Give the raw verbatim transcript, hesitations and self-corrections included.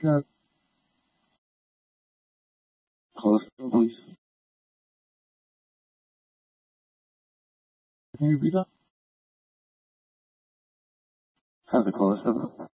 Yeah. Close, please. Can you repeat that? How's it close?